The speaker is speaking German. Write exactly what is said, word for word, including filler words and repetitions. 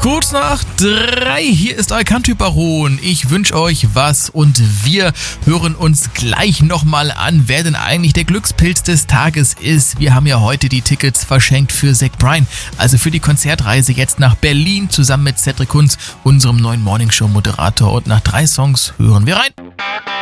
Kurz nach drei, hier ist euer Country Baron. Ich wünsche euch was und wir hören uns gleich nochmal an, wer denn eigentlich der Glückspilz des Tages ist. Wir haben ja heute die Tickets verschenkt für Zach Bryan, also für die Konzertreise jetzt nach Berlin zusammen mit Cedric Kunz, unserem neuen Morningshow-Moderator. Und nach drei Songs hören wir rein.